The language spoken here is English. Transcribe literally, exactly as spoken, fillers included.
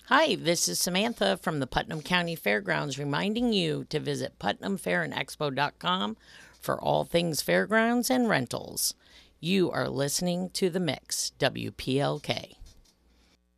Hi, this is Samantha from the Putnam County Fairgrounds reminding you to visit putnam fair and expo dot com for all things fairgrounds and rentals. You are listening to The Mix, W P L K.